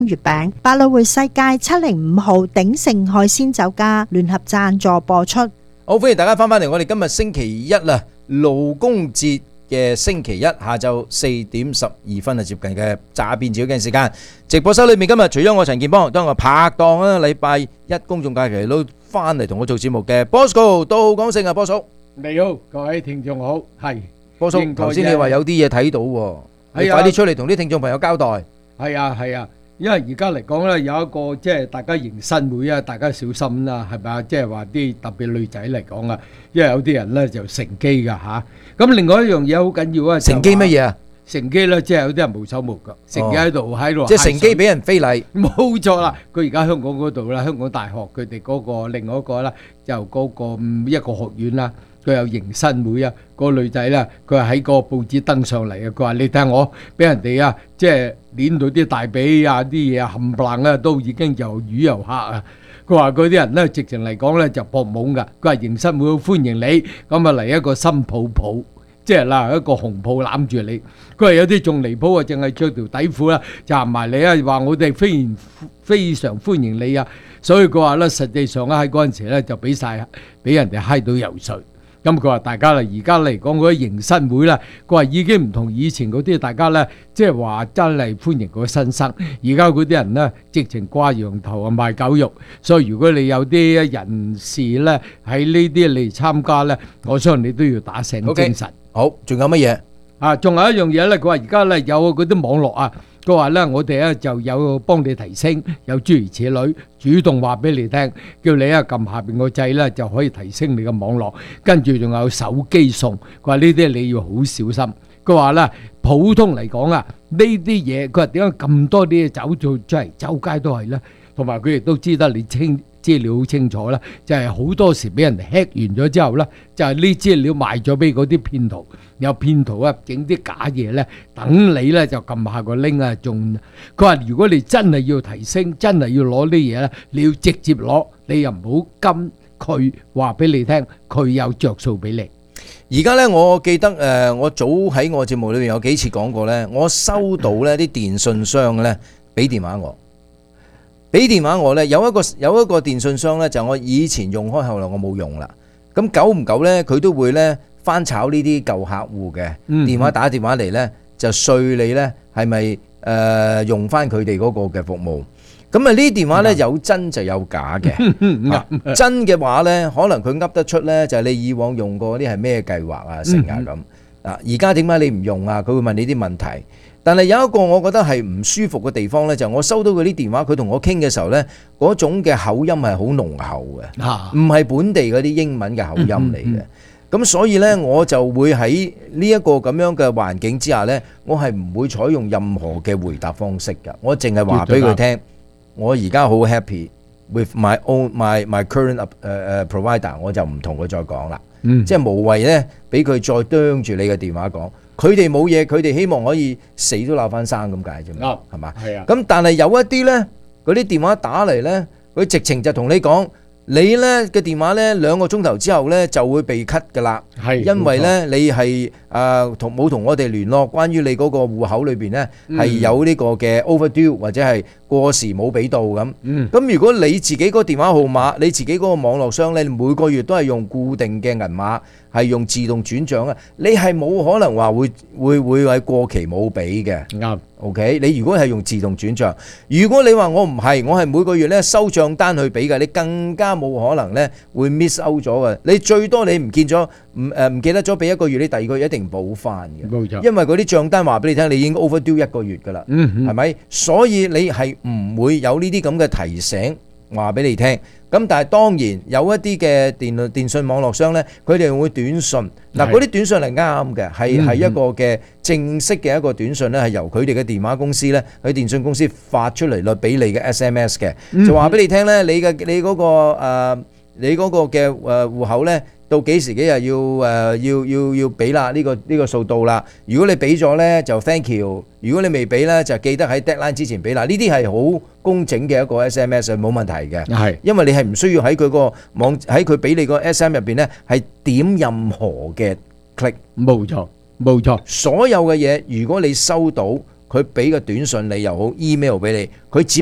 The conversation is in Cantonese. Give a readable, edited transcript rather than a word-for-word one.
月餅，百老匯世界705號鼎盛海鮮酒家聯合贊助播出。 好，歡迎大家翻返嚟，我哋今日星期一啦，勞工節嘅星期一下晝4點12分接近嘅詐騙照鏡時間。直播室裏面今日除咗我陳健邦，當我拍檔啦，禮拜一公眾假期都翻嚟同我做節目嘅 Bosco 都好講聲啊，Bosco 你好，各位聽眾好，係 Bosco，頭先你話有啲嘢睇到喎，你快啲出嚟同啲聽眾朋友交代。 係啊，因為而家嚟講咧，有一個即係大家迎新會啊，大家小心啦，係咪啊？即係話啲特別女仔嚟講啊，因為有啲人咧就乘機噶嚇。咁另外一樣嘢好緊要啊， 乘機乜嘢啊？ 乘機咧，即係有啲人無手無腳，乘機喺度， 即係乘機俾人非禮。 冇錯啦，佢而家香港嗰度啦，香港大學佢哋嗰個另外一個啦，就嗰個一個學院啦。佢有迎新會啊，個女仔啦，佢係喺個報紙登上嚟啊。佢話：你睇下我俾人哋啊，即係攣到啲大髀啊，啲嘢啊冚唪唥啊，都已經又魚又黑啊。佢話嗰啲人咧，直情嚟講咧就搏懵噶。佢話迎新會好歡迎你，咁啊嚟一個新抱抱，即係嗱一個紅抱攬住你。佢話有啲仲離譜啊，淨係着條底褲啦，就行埋嚟啊，話我哋非常歡迎你啊。所以佢話咧，實際上咧喺嗰陣時咧就俾人哋嗨到游水。咁佢話大家啦，而家嚟講嗰啲迎新會啦，佢話已經唔同以前嗰啲，大家咧即係話真係歡迎嗰新生。而家嗰啲人咧，直情掛羊頭啊賣狗肉。所以如果你有啲人士咧喺呢啲嚟參加咧，我相信你都要打醒精神。 好，仲有乜嘢啊？仲有一樣嘢咧，佢話而家咧有嗰啲網絡啊。佢話咧，我哋咧就有幫你提升，有諸如此類，主動話俾你聽，叫你啊撳下邊個掣咧就可以提升你嘅網絡。跟住仲有手機送，佢話呢啲你要好小心。佢話咧，普通嚟講啊，呢啲嘢佢話點解咁多啲嘢走咗出嚟，周街都係咧？同埋佢亦都知得你資料好清楚啦，就係好多時俾人哋 hack 完咗之後咧，就係呢資料賣咗俾嗰啲騙徒。有騙徒啊，整啲假嘢咧，等你咧就撳下個 link 啊，仲佢話如果你真係要提升，真係要攞啲嘢咧，你要直接攞，你又唔好跟佢話俾你聽，佢有着數俾你。 而家咧，我記得我早喺我節目裏面有幾次講過咧，我收到咧啲電信商咧俾電話我咧，有一個電信商咧就我以前用開，後來我冇用啦。咁久唔久咧，佢都會咧翻炒呢啲舊客戶嘅電話，打電話嚟咧就稅你咧係咪用翻佢哋嗰個嘅服務？咁啊呢啲電話咧有真就有假嘅。真嘅話咧，可能佢噏得出咧就係你以往用過嗰啲係咩計劃啊成啊咁。嗱，而家點解你唔用啊？佢會問你啲問題。但係有一個我覺得係唔舒服嘅地方咧，就係我收到嗰啲電話，佢同我傾嘅時候咧，嗰種嘅口音係好濃厚嘅，唔係本地嗰啲英文嘅口音嚟嘅。咁所以咧，我就會喺呢一個咁樣嘅環境之下咧，我係唔會採用任何嘅回答方式㗎。我淨係話俾佢聽，我而家好 happy with my current provider， 我就唔同佢再講啦。即係無謂咧，俾佢再啄住你嘅電話講。佢哋冇嘢，佢哋希望可以死都鬧翻生咁解啫嘛，係嘛？係啊。咁但係有一啲咧，嗰啲電話打嚟咧，佢直情就同你講，你咧嘅電話咧2個鐘頭之後咧就會被 cut 噶啦，因為咧你係冇同我哋聯絡，關於你嗰個戶口裏邊咧係有呢個嘅 overdue 或者係過時冇俾到咁。咁如果你自己個電話號碼，你自己嗰個網絡商咧，每個月都係用固定嘅銀碼。係用自動轉帳啊！你係冇可能話會係過期冇俾嘅。啱，OK。你如果係用自動轉帳，如果你話我唔係，我係每個月咧收帳單去俾嘅，你更加冇可能咧會 miss out 咗嘅。你最多你唔見咗唔記得咗俾一個月，你第二個月一定補翻嘅。冇錯，因為嗰啲帳單話俾你聽，你已經 overdue 1個月㗎啦。係咪？所以你係唔會有呢啲咁嘅提醒話俾你聽。咁但係當然有一啲嘅電信網絡商咧，佢哋會短信嗱，嗰啲短信係啱嘅，係一個嘅正式嘅一個短信咧，係由佢哋嘅電話公司咧，喺電信公司發出嚟咯，俾你嘅 SMS 嘅，就話俾你聽咧，你嗰個嘅戶口咧，到幾時幾日要俾啦？呢個數到啦。如果你俾咗咧，就 thank you；如果你未俾咧，就記得喺 deadline 之前俾啦。呢啲係好工整嘅一個 SMS， 冇問題嘅。係，因為你係唔需要喺佢個網喺佢俾你個 SM 入邊咧，係點任何嘅 click。冇錯，冇錯。所有嘅嘢，如果你收到佢俾個短信你又好，email 俾你，佢只